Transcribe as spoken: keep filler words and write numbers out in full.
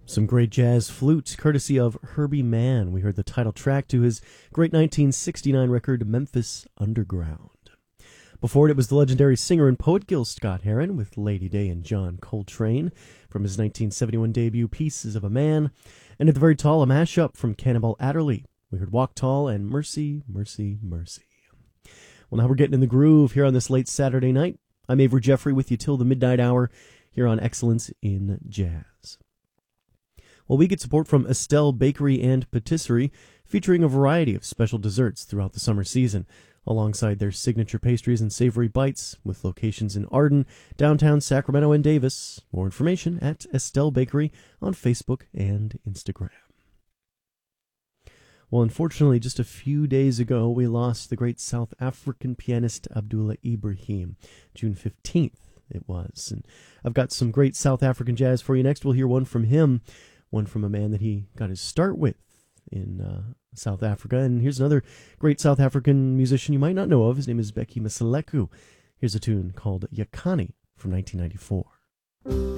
Some great jazz flute, courtesy of Herbie Mann. We heard the title track to his great nineteen sixty-nine record, Memphis Underground. Before it, it was the legendary singer and poet Gil Scott-Heron with Lady Day and John Coltrane from his nineteen seventy-one debut, Pieces of a Man. And at the very tall, a mashup from Cannonball Adderley. We heard Walk Tall and Mercy, Mercy, Mercy. Well, now we're getting in the groove here on this late Saturday night. I'm Avery Jeffrey with you till the midnight hour here on Excellence in Jazz. Well, we get support from Estelle Bakery and Patisserie, featuring a variety of special desserts throughout the summer season, alongside their signature pastries and savory bites, with locations in Arden, downtown Sacramento, and Davis. More information at Estelle Bakery on Facebook and Instagram. Well, unfortunately, just a few days ago, we lost the great South African pianist Abdullah Ibrahim. June fifteenth it was. And I've got some great South African jazz for you next. We'll hear one from him, one from a man that he got his start with in uh, South Africa. And here's another great South African musician you might not know of. His name is Bheki Mseleku. Here's a tune called Yakani from nineteen ninety-four.